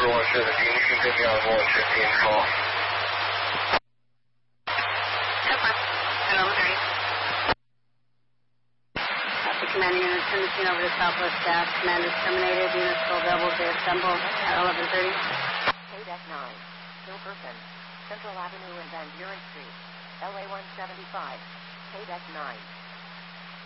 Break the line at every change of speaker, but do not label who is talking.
Denver 117, you can pick me on 115 call.
Command unit, turn the scene over to Southwest staff. Command is terminated. Units still available to assemble at 11:30.
KDEC 9, Silverton, Central Avenue and Van Buren Street, LA 175. KDEC 9.